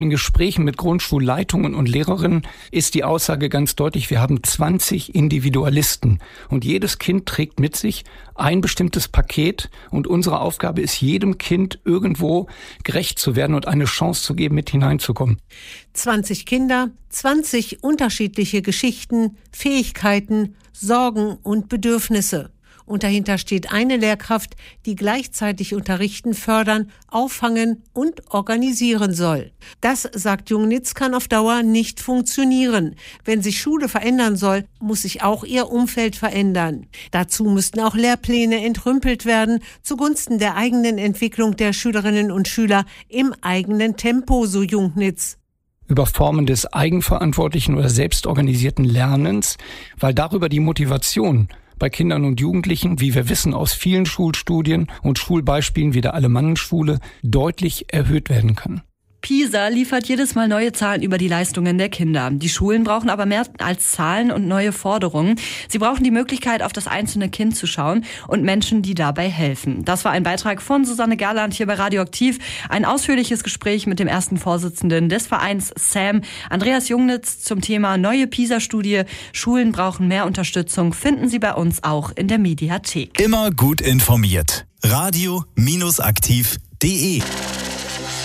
In Gesprächen mit Grundschulleitungen und Lehrerinnen ist die Aussage ganz deutlich, wir haben 20 Individualisten und jedes Kind trägt mit sich ein bestimmtes Paket und unsere Aufgabe ist, jedem Kind irgendwo gerecht zu werden und eine Chance zu geben, mit hineinzukommen. 20 Kinder, 20 unterschiedliche Geschichten, Fähigkeiten, Sorgen und Bedürfnisse. Und dahinter steht eine Lehrkraft, die gleichzeitig unterrichten, fördern, auffangen und organisieren soll. Das, sagt Jungnitz, kann auf Dauer nicht funktionieren. Wenn sich Schule verändern soll, muss sich auch ihr Umfeld verändern. Dazu müssten auch Lehrpläne entrümpelt werden, zugunsten der eigenen Entwicklung der Schülerinnen und Schüler im eigenen Tempo, so Jungnitz. Über Formen des eigenverantwortlichen oder selbstorganisierten Lernens, weil darüber die Motivation bei Kindern und Jugendlichen, wie wir wissen aus vielen Schulstudien und Schulbeispielen wie der Alemannenschule, deutlich erhöht werden kann. PISA liefert jedes Mal neue Zahlen über die Leistungen der Kinder. Die Schulen brauchen aber mehr als Zahlen und neue Forderungen. Sie brauchen die Möglichkeit, auf das einzelne Kind zu schauen und Menschen, die dabei helfen. Das war ein Beitrag von Susanne Gerland hier bei Radioaktiv. Ein ausführliches Gespräch mit dem ersten Vorsitzenden des Vereins SAM, Andreas Jungnitz, zum Thema neue PISA-Studie. Schulen brauchen mehr Unterstützung, finden Sie bei uns auch in der Mediathek. Immer gut informiert. Radio-aktiv.de